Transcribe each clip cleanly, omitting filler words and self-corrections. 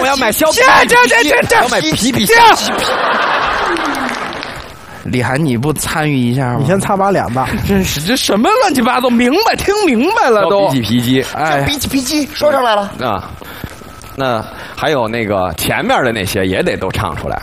要买削皮， 这要买皮。 李涵，你不参与一下吗？ 你先擦把脸吧。 真是这什么乱七八糟，明白听明白了都。 比起皮肌， 哎， 比起皮肌说上来了啊。那还有那个前面的那些也得都唱出来。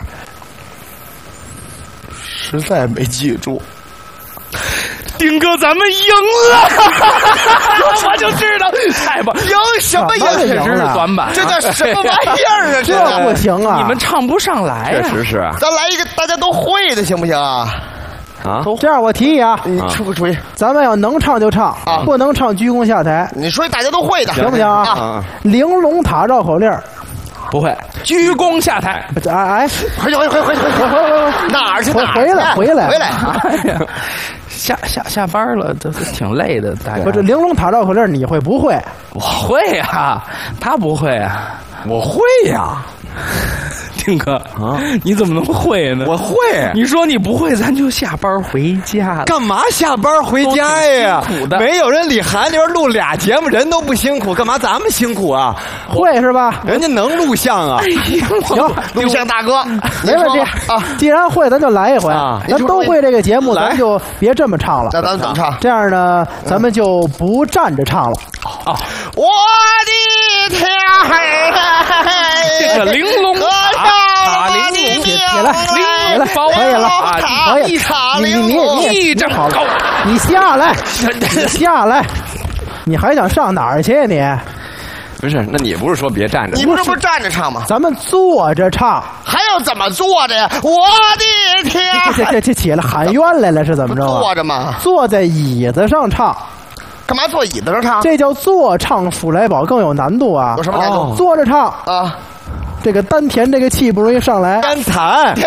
实在没记住。 丁哥，咱们赢了！我就知道，太棒！赢什么赢？确实是短板， 这叫什么玩意儿啊？ 这不行啊！ 你们唱不上来呀！ 确实是啊。 咱来一个大家都会的，行不行啊？ 啊， 这样我提议啊， 你出个主意， 咱们要能唱就唱，不能唱鞠躬下台。 你说大家都会的， 行不行啊？玲珑塔绕口令不会，鞠躬下台。 哎， 回，哪儿去？ 回来！ 哎呀，下班了，这挺累的。大概这玲珑塔绕口令你会不会？ 我会呀，他不会啊， 我会呀。 丁哥啊，你怎么能会呢？ 我会。 你说你不会，咱就下班回家。 干嘛下班回家呀？ 苦的， 没有人李涵那边录俩节目，人都不辛苦，干嘛咱们辛苦啊？ 会是吧？ 人家能录像啊。 行， 录像大哥， 没问题啊。既然会，咱就来一回。咱都会这个节目，咱就别这么唱了。 那咱怎么唱？ 这样呢，咱们就不站着唱了。 啊，我的天！ 这个玲珑塔，玲珑起来，可以了，可以，你这好高， 你下来，你还想上哪儿去呀你？ 不是，那你不是说别站着？ 你不是站着唱吗？ 咱们坐着唱， 还要怎么坐着呀？我的天！ 这起来喊冤来了是怎么着？ 坐着吗？ 坐在椅子上唱。 干嘛坐椅子上唱？ 这叫坐唱数来宝，更有难度啊！ 有什么难度？ 坐着唱啊， 这个丹田这个气不容易上来。 丹田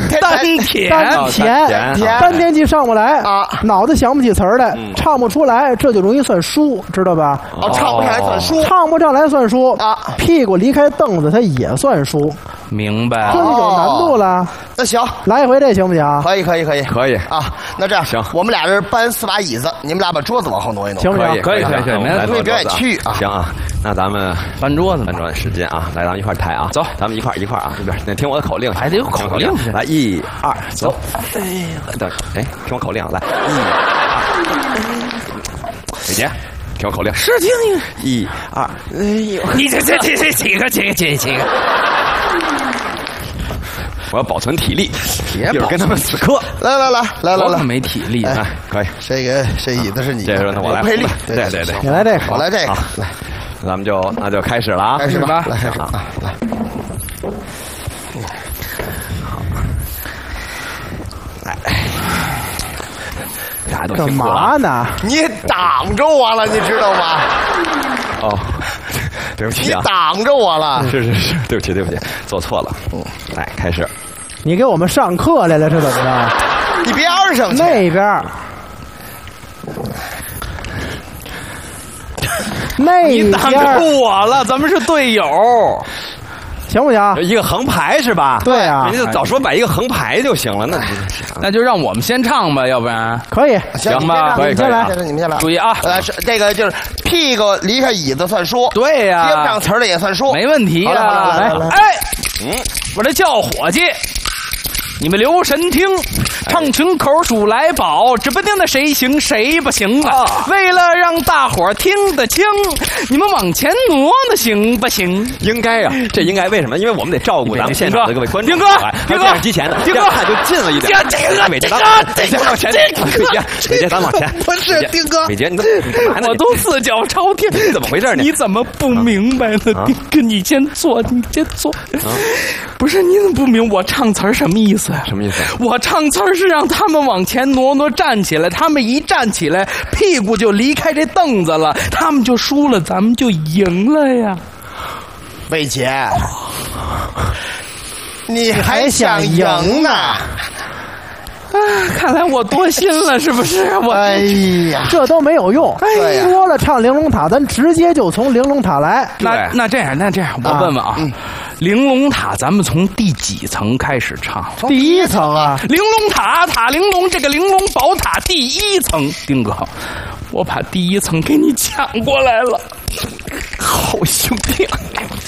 气上不来啊， 脑子想不起词儿来，唱不出来，这就容易算输，知道吧？ 哦，唱不上来算输， 唱不上来算输啊！ 屁股离开凳子，它也算输。 明白， 这就有难度了。 那行， 来一回这行不行？ 可以啊！ 那这样行， 我们俩人搬4把椅子，你们俩把桌子往后挪一挪， 行不行？ 可以，没注意表演区域啊！ 行啊，那咱们搬桌子时间啊，来，咱们一块抬啊，走，咱们一块啊，这边，听我的口令， 还得有口令， 来1、2，走，等，听我口令，来1、2，伟杰，听我口令， 是听 1、2， 你这几个。 我要保存体力， 别跟他们死磕。 来， 我可没体力， 哎，可以。 这椅子是你， 这时候那我来配力， 对， 你来这个， 我来这个， 来，咱们那就开始了啊， 开始吧， 来，大家都干嘛呢？ 你挡着我了，你知道吗？ 哦，对不起啊， 你挡着我了， 是，对不起，做错了。来，开始。 你给我们上课来了是怎么着？ 你边上去， 那边。 你挡住我了，咱们是队友， 行不行？ 一个横排是吧？ 对啊， 人家早说摆一个横排就行了， 那就让我们先唱吧，要不然可以， 行吧？ 可以， 你们先来， 注意啊！ 这个就是屁股离开椅子算输， 对呀， 接不上词儿的也算输， 没问题啊！ 来， 哎，我这叫伙计。你们留神听，唱群口数来宝，指不定的谁行谁不行啊！为了让大伙儿听得清，你们往前挪的行不行？ 应该呀，这应该为什么？因为我们得照顾咱们现场的各位观众。 丁哥， 电视机前的，丁哥看就近了一点。伟杰，往前，伟杰，咱往前。 不是丁哥， 伟杰，你干嘛呢？ 我都四脚朝天， 怎么回事呢？ 你怎么不明白呢？丁哥，你先坐，不是你怎么不明？我唱词儿什么意思？ 什么意思？ 我唱词儿是让他们往前挪，站起来。他们一站起来，屁股就离开这凳子了，他们就输了，咱们就赢了呀。 伟杰，你还想赢呢？ 啊，看来我多心了，是不是？ 哎呀， 这都没有用。 对呀， 说了唱玲珑塔，咱直接就从玲珑塔来。 那这样，我问问啊。玲珑塔，咱们从第几层开始唱？ 第1层啊！ 玲珑塔，塔玲珑，这个玲珑宝塔第1层。丁哥，我把第1层给你抢过来了，好兄弟。